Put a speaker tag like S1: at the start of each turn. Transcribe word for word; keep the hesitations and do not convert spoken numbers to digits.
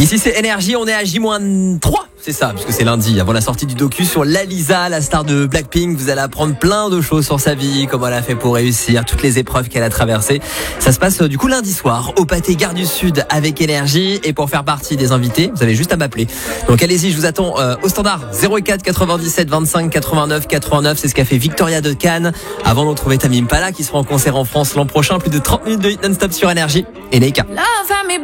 S1: Ici c'est Énergie, on est à J moins trois, c'est ça, puisque c'est lundi, avant la sortie du docu sur Lalisa, la star de Blackpink. Vous allez apprendre plein de choses sur sa vie, comment elle a fait pour réussir, toutes les épreuves qu'elle a traversées. Ça se passe du coup lundi soir, au Pâté Gare du Sud avec Énergie. Et pour faire partie des invités, vous avez juste à m'appeler. Donc allez-y, je vous attends euh, au standard zéro quatre quatre-vingt-dix-sept vingt-cinq quatre-vingt-neuf quatre-vingt-neuf. C'est ce qu'a fait Victoria de Cannes avant de retrouver Tame Impala qui sera en concert en France l'an prochain. Plus de trente minutes de hit non-stop sur Énergie. Et Neika.